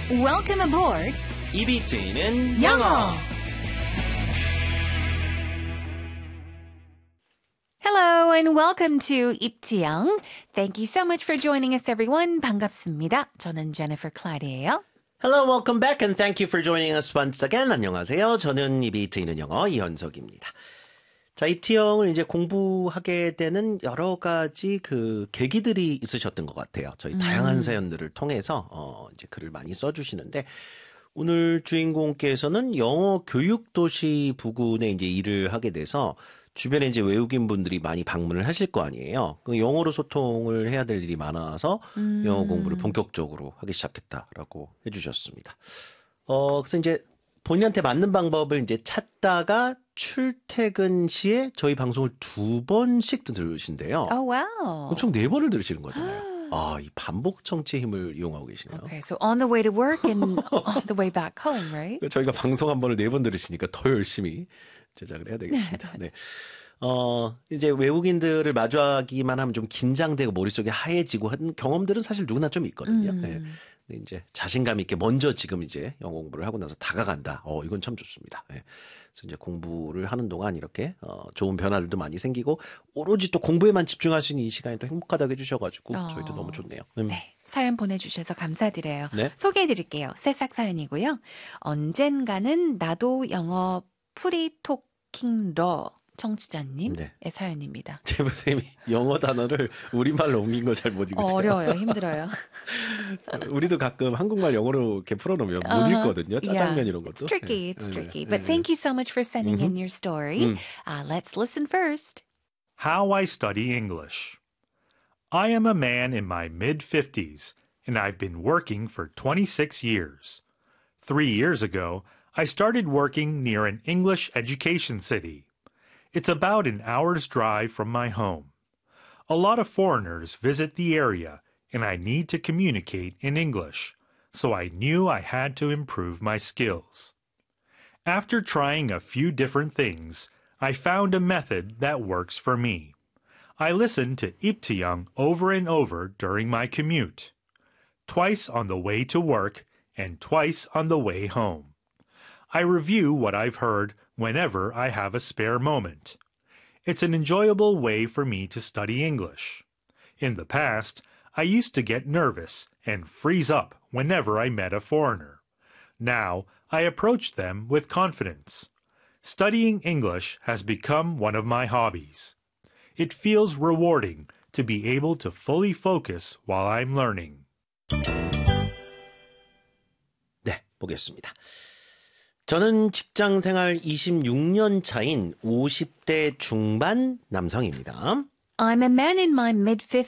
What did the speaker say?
Welcome aboard. 입이 트이는 영어. Hello and welcome to 입지영. Thank you so much for joining us, everyone. 반갑습니다. 저는 Jennifer Clad이에요. Hello, welcome back, and thank you for joining us once again. 안녕하세요. 저는 입이 트이는 영어 이현석입니다. 자, 입티영을 이제 공부하게 되는 여러 가지 그 계기들이 있으셨던 것 같아요. 저희 다양한 사연들을 통해서 이제 글을 많이 써주시는데 오늘 주인공께서는 영어 교육 도시 부근에 이제 일을 하게 돼서 주변에 이제 외국인 분들이 많이 방문을 하실 거 아니에요. 영어로 소통을 해야 될 일이 많아서 영어 공부를 본격적으로 하기 시작했다라고 해주셨습니다. 그래서 이제 본인한테 맞는 방법을 이제 찾다가 출퇴근 시에 저희 방송을 2번씩 들으신대요. Oh, wow. 총 4번을 들으시는 거잖아요. 아, 이 반복 청취의 힘을 이용하고 계시네요. Okay, so on the way to work and on the way back home, right? 저희가 방송 한 번을 4번 들으시니까 더 열심히 제작을 해야 되겠습니다. 네. 이제 외국인들을 마주하기만 하면 좀 긴장되고 머릿속이 하얘지고 하는 경험들은 사실 누구나 좀 있거든요. 네. 근데 이제 자신감 있게 먼저 지금 이제 영어 공부를 하고 나서 다가간다. 이건 참 좋습니다. 네. 그래서 이제 공부를 하는 동안 이렇게 좋은 변화들도 많이 생기고 오로지 또 공부에만 집중할 수 있는 이 시간이 또 행복하다고 해주셔가지고 저희도 너무 좋네요. 네, 사연 보내주셔서 감사드려요. 네. 소개해드릴게요. 새싹 사연이고요. 언젠가는 나도 영어 프리토킹러 청취자님의 네. 사연입니다. 제부쌤이 영어 단어를 우리말로 옮긴 걸 잘 못 읽으세요. 어려워요. 힘들어요. 우리도 가끔 한국말 영어로 이렇게 풀어놓으면 못 읽거든요. 짜장면 이런 것도. It's tricky. It's tricky. But thank you so much for sending in your story. Let's listen first. How I Study English. I am a man in my mid-50s, and I've been working for 26 years. 3 years ago, I started working near an English education city. It's about an hour's drive from my home. A lot of foreigners visit the area, and I need to communicate in English, so I knew I had to improve my skills. After trying a few different things, I found a method that works for me. I listen to 입티영 over and over during my commute, twice on the way to work and twice on the way home. I review what I've heard whenever I have a spare moment. It's an enjoyable way for me to study English. In the past, I used to get nervous and freeze up whenever I met a foreigner. Now, I approach them with confidence. Studying English has become one of my hobbies. It feels rewarding to be able to fully focus while I'm learning. 네, 보겠습니다. 저는 직장 생활 26년 차인 50대 중반 남성입니다. I'm a man in my mid-50s.